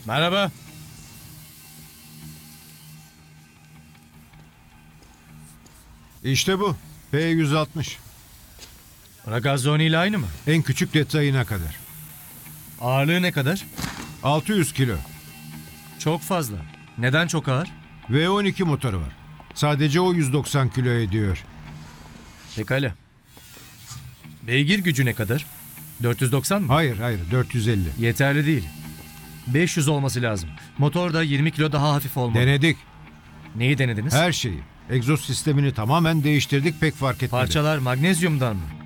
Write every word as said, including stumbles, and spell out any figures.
Merhaba. İşte bu. P yüz altmış. Ragazzoni ile aynı mı? En küçük detayına kadar. Ağırlığı ne kadar? altı yüz kilo. Çok fazla. Neden çok ağır? V on iki motoru var. Sadece o yüz doksan kilo ediyor. Pekala. Beygir gücü ne kadar? dört yüz doksan mı? Hayır hayır dört yüz elli. Yeterli değil. beş yüz olması lazım. Motor da yirmi kilo daha hafif olmalı. Denedik. Neyi denediniz? Her şeyi. Egzoz sistemini tamamen değiştirdik, pek fark etmedi. Parçalar magnezyumdan mı?